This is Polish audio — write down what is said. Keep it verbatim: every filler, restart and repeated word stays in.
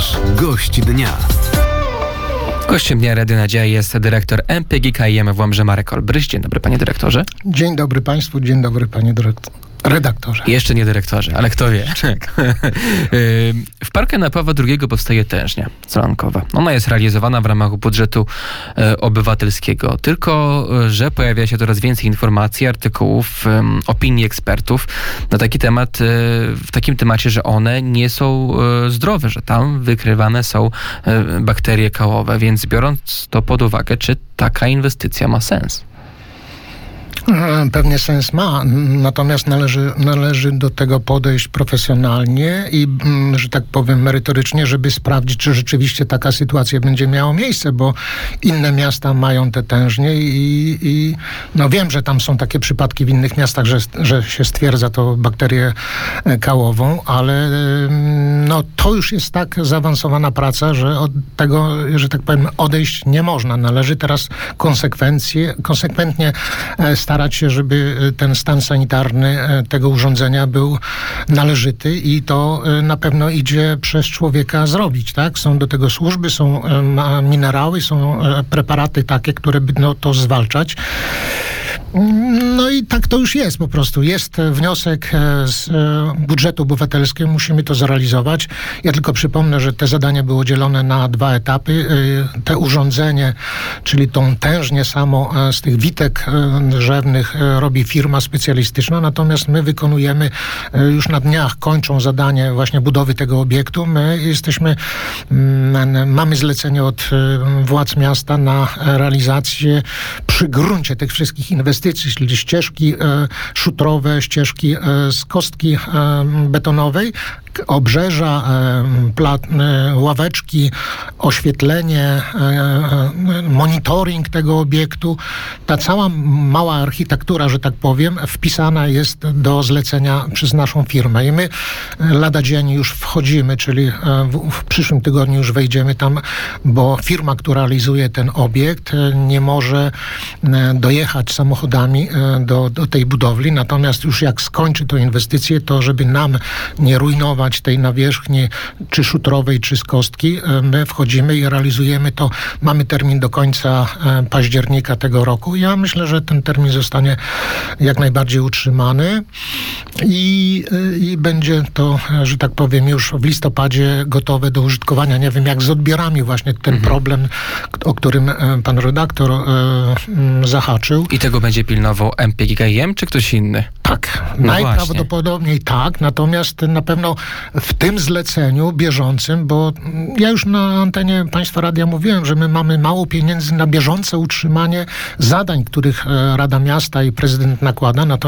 Nasz gość dnia. Gościem dnia Radia Nadzieja jest dyrektor M P G K I M w Łomży Marek Olbryś. Dzień dobry, panie dyrektorze. Dzień dobry państwu, dzień dobry panie dyrektorze. Redaktorze. Jeszcze nie dyrektorze, ale kto wie. W Parku na Pawła drugiego powstaje tężnia solankowa. Ona jest realizowana w ramach budżetu e, obywatelskiego. Tylko, że pojawia się coraz więcej informacji, artykułów, e, opinii ekspertów na taki temat, e, w takim temacie, że one nie są e, zdrowe, że tam wykrywane są e, bakterie kałowe. Więc biorąc to pod uwagę, czy taka inwestycja ma sens? Pewnie sens ma, natomiast należy, należy do tego podejść profesjonalnie i, że tak powiem, merytorycznie, żeby sprawdzić, czy rzeczywiście taka sytuacja będzie miała miejsce, bo inne miasta mają te tężnie i, i no wiem, że tam są takie przypadki w innych miastach, że, że się stwierdza to bakterię kałową, ale no to już jest tak zaawansowana praca, że od tego, że tak powiem, odejść nie można. Należy teraz konsekwencje, konsekwentnie starać się, żeby ten stan sanitarny tego urządzenia był należyty i to na pewno idzie przez człowieka zrobić, tak? Są do tego służby, są minerały, są preparaty takie, które będą to zwalczać. No i tak to już jest po prostu. Jest wniosek z budżetu obywatelskiego, musimy to zrealizować. Ja tylko przypomnę, że te zadania były dzielone na dwa etapy. Te urządzenie, czyli tą tężnię samo z tych witek drzewnych robi firma specjalistyczna, natomiast my wykonujemy, już na dniach kończą zadanie właśnie budowy tego obiektu. My jesteśmy, mamy zlecenie od władz miasta na realizację przy gruncie tych wszystkich inwestycji, czyli ścieżki e, szutrowe, ścieżki e, z kostki e, betonowej, obrzeża, e, plat, e, ławeczki, oświetlenie, e, e, monitoring tego obiektu. Ta cała mała architektura, że tak powiem, wpisana jest do zlecenia przez naszą firmę. I my lada dzień już wchodzimy, czyli e, w, w przyszłym tygodniu już wejdziemy tam, bo firma, która realizuje ten obiekt, e, nie może e, dojechać samochodami do, do tej budowli, natomiast już jak skończy tę inwestycję, to żeby nam nie rujnować tej nawierzchni, czy szutrowej, czy z kostki, my wchodzimy i realizujemy to. Mamy termin do końca października tego roku. Ja myślę, że ten termin zostanie jak najbardziej utrzymany i, i będzie to, że tak powiem, już w listopadzie gotowe do użytkowania. Nie wiem, jak z odbiorami właśnie ten mhm. problem, o którym pan redaktor e, zahaczył. I tego będzie pilnował M P G K I M, czy ktoś inny? Tak, no najprawdopodobniej właśnie. Tak, natomiast na pewno w tym zleceniu bieżącym, bo ja już na antenie Państwa Radia mówiłem, że my mamy mało pieniędzy na bieżące utrzymanie zadań, których Rada Miasta i prezydent nakłada, natomiast